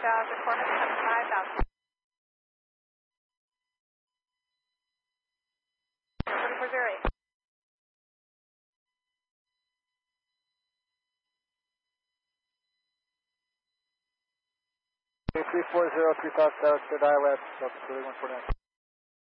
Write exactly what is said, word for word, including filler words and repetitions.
thousand, four hundred five thousand. forty-four zero eight. three four zero, three thousand, Tower, clear dial at, Delta three one four nine.